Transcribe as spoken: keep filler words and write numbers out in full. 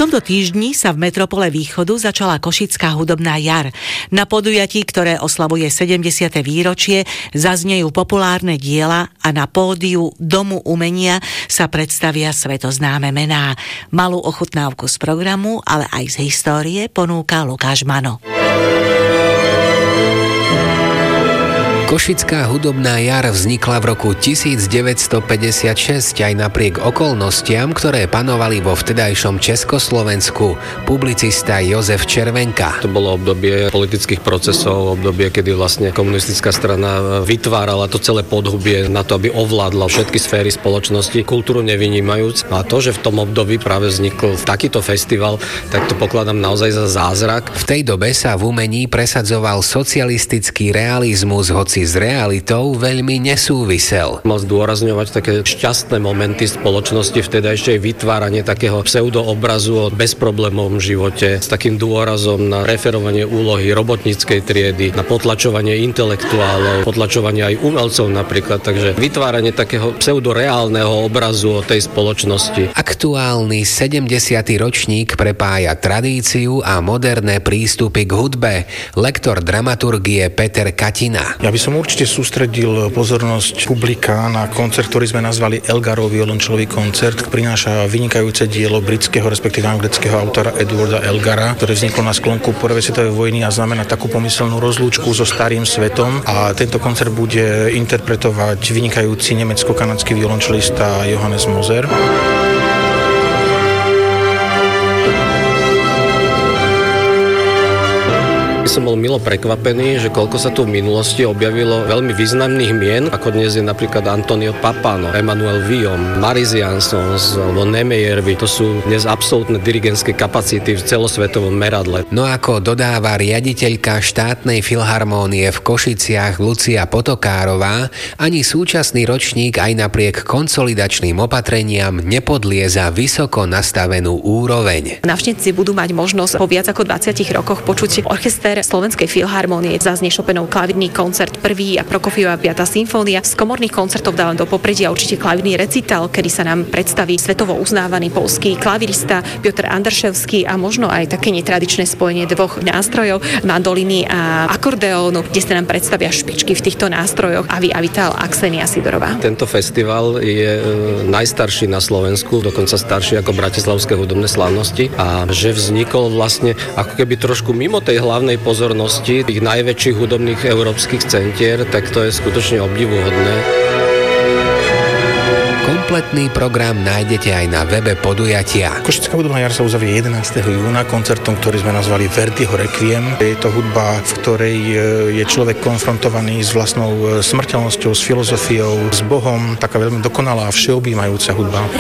tomto týždni sa v metropole Východu začala Košická hudobná jar. Na podujatí, ktoré oslavuje sedemdesiate výročie, zaznejú populárne diela a na pódiu Domu umenia sa predstavia svetoznáme mená. Malú ochutnávku z programu, ale aj z histórie ponúka Lukáš Mano. Košická hudobná jar vznikla v roku devätnásťstopäťdesiatšesť aj napriek okolnostiam, ktoré panovali vo vtedajšom Československu. Publicista Jozef Červenka. To bolo obdobie politických procesov, obdobie, kedy vlastne komunistická strana vytvárala to celé podhubie na to, aby ovládla všetky sféry spoločnosti, kultúru nevynímajúc. A to, že v tom období práve vznikol takýto festival, tak to pokladám naozaj za zázrak. V tej dobe sa v umení presadzoval socialistický realizmus, hoci s realitou veľmi nesúvisel. Mal zdôrazňovať také šťastné momenty spoločnosti, vtedajšej vytváranie takého pseudoobrazu o bezproblémovom živote s takým dôrazom na referovanie úlohy robotníckej triedy, na potlačovanie intelektuálov, potlačovanie aj umelcov napríklad, takže vytváranie takého pseudoreálneho obrazu o tej spoločnosti. Aktuálny sedemdesiaty ročník prepája tradíciu a moderné prístupy k hudbe. Lektor dramaturgie Peter Katina. Ja by som určite sústredil pozornosť publika na koncert, ktorý sme nazvali Elgarov violončelový koncert. Prináša vynikajúce dielo britského, respektíve anglického autora Edwarda Elgara, ktoré vzniklo na sklonku prvej svetovej vojny a znamená takú pomyselnú rozlúčku so starým svetom. A tento koncert bude interpretovať vynikajúci nemecko-kanadský violončelista Johannes Moser. Som bol milo prekvapený, že koľko sa tu v minulosti objavilo veľmi významných mien, ako dnes je napríklad Antonio Papano, Emanuel Villon, Maris Jansons alebo Nemejervi. To sú dnes absolútne dirigentské kapacity v celosvetovom meradle. No ako dodáva riaditeľka štátnej filharmónie v Košiciach Lucia Potokárová, ani súčasný ročník aj napriek konsolidačným opatreniam nepodlieza vysoko nastavenú úroveň. Návštevníci budú mať možnosť po viac ako dvadsiatich rokoch počuť orchester Slovenskej filharmónie, zaznie Chopinov klavírny koncert prvý a Prokofieva piata symfónia. Z komorných koncertov dávam do popredia určite klavírny recital, kedy sa nám predstaví svetovo uznávaný poľský klavirista Piotr Andrševský a možno aj také netradičné spojenie dvoch nástrojov, mandoliny a akordeónu, kde sa nám predstavia špičky v týchto nástrojoch Avi Avital a Ksenia Sidorová. Tento festival je najstarší na Slovensku, dokonca starší ako Bratislavské hudobné slávnosti, a že vznikol vlastne ako keby trošku mimo tej hlavnej pozornosti tých najväčších hudobných európskych centier, tak to je skutočne obdivuhodné. Kompletný program nájdete aj na webe podujatia. Košická hudobná jar sa uzavrie jedenásteho júna koncertom, ktorý sme nazvali Verdiho Requiem. Je to hudba, v ktorej je človek konfrontovaný s vlastnou smrteľnosťou, s filozofiou, s Bohom, taká veľmi dokonalá a všeobjímajúca hudba.